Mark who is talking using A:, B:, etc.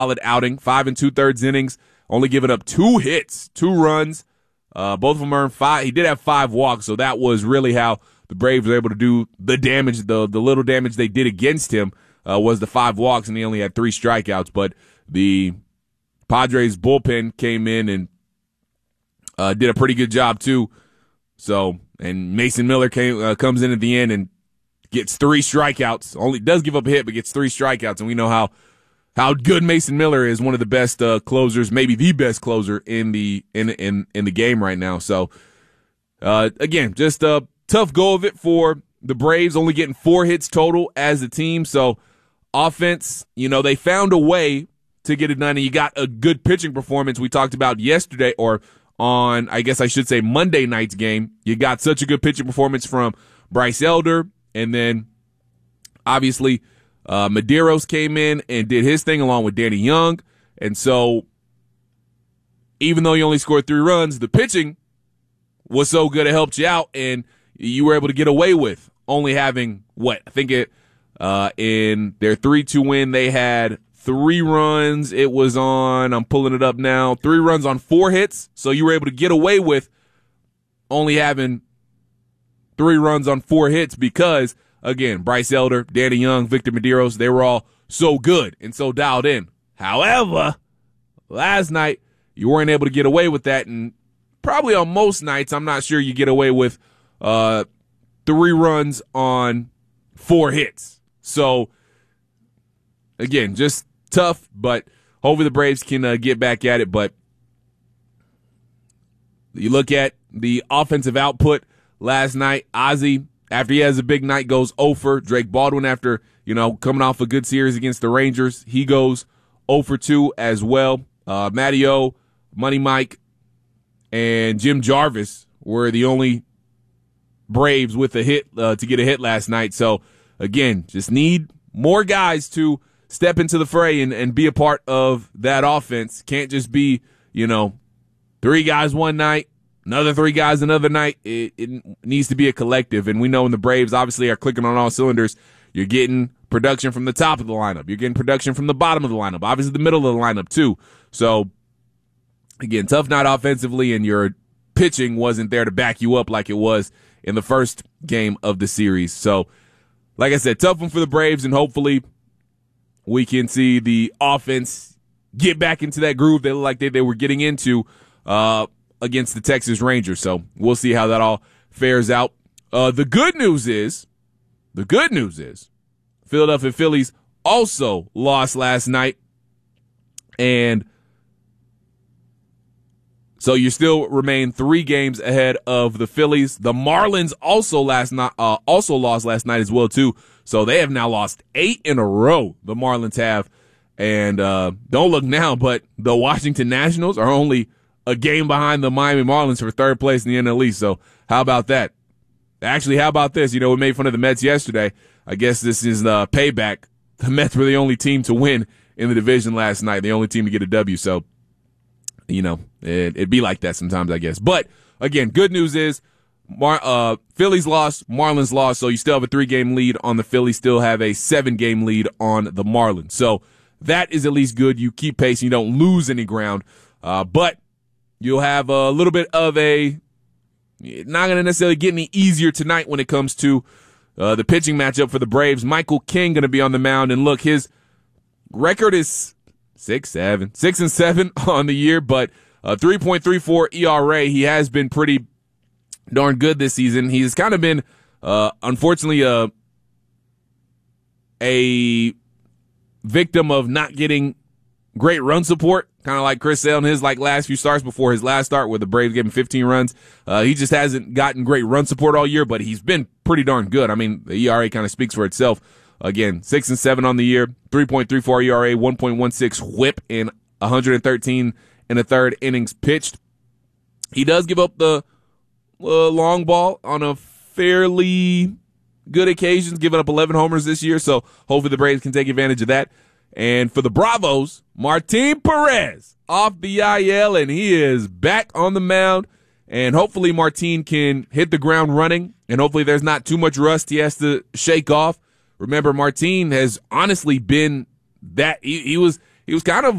A: solid outing, 5 2/3 innings, only giving up 2 hits, 2 runs. Both of them earned 5. He did have 5 walks, so that was really how the Braves were able to do the damage, the little damage they did against him was the 5 walks, and he only had 3 strikeouts. But the Padres bullpen came in and did a pretty good job too. So, and Mason Miller comes in at the end and gets 3 strikeouts. Only does give up a hit, but gets 3 strikeouts, and we know how good Mason Miller is, one of the best closers, maybe the best closer in the game right now. So, again, just a tough go of it for the Braves, only getting 4 hits total as a team. So, offense, they found a way to get it done, and you got a good pitching performance. We talked about yesterday, or on, I guess I should say, Monday night's game. You got such a good pitching performance from Bryce Elder, and then obviously Medeiros came in and did his thing along with Danny Young. And so even though you only scored 3 runs, the pitching was so good it helped you out, and you were able to get away with only having I think in their 3-2 win, they had 3 runs. It was on, I'm pulling it up now, 3 runs on 4 hits. So you were able to get away with only having 3 runs on 4 hits because, again, Bryce Elder, Danny Young, Victor Medeiros, they were all so good and so dialed in. However, last night, you weren't able to get away with that, and probably on most nights, I'm not sure you get away with 3 runs on 4 hits. So, again, just tough, but hopefully the Braves can get back at it. But you look at the offensive output last night, Ozzie, after he has a big night, goes 0 for. Drake Baldwin, after, coming off a good series against the Rangers, he goes 0 for 2 as well. Matty O, Money Mike, and Jim Jarvis were the only Braves with a hit to get a hit last night. So, again, just need more guys to step into the fray and be a part of that offense. Can't just be, 3 guys one night, another 3 guys another night. It needs to be a collective. And we know when the Braves obviously are clicking on all cylinders, you're getting production from the top of the lineup. You're getting production from the bottom of the lineup. Obviously the middle of the lineup too. So, again, tough night offensively, and your pitching wasn't there to back you up like it was in the first game of the series. So, like I said, tough one for the Braves, and hopefully we can see the offense get back into that groove they look like they were getting into against the Texas Rangers. So we'll see how that all fares out. The good news is, Philadelphia Phillies also lost last night, and so you still remain 3 games ahead of the Phillies. The Marlins also lost last night as well too. So they have now lost 8 in a row, the Marlins have. And don't look now, but the Washington Nationals are only a game behind the Miami Marlins for 3rd place in the NL East. So how about that? Actually, how about this? We made fun of the Mets yesterday. I guess this is the payback. The Mets were the only team to win in the division last night, the only team to get a W. So, it'd be like that sometimes, I guess. But, again, good news is, Phillies lost, Marlins lost, so you still have a 3-game lead on the Phillies, still have a 7-game lead on the Marlins. So that is at least good. You keep pace, you don't lose any ground. But you'll have a little bit of not going to necessarily get any easier tonight when it comes to the pitching matchup for the Braves. Michael King going to be on the mound, and look, his record is 6-7 on the year, but 3.34 ERA. He has been pretty darn good this season. He's kind of been, unfortunately, a victim of not getting great run support, kind of like Chris Sale in his last few starts before his last start where the Braves gave him 15 runs. He just hasn't gotten great run support all year, but he's been pretty darn good. I mean, the ERA kind of speaks for itself. Again, 6-7 on the year, 3.34 ERA, 1.16 whip in 113 and a third innings pitched. He does give up the long ball on a fairly good occasions, giving up 11 homers this year, so hopefully the Braves can take advantage of that. And for the Bravos, Martin Perez off the IL, and he is back on the mound. And hopefully Martin can hit the ground running, and hopefully there's not too much rust he has to shake off. Remember, Martin has honestly been that he was he was kind of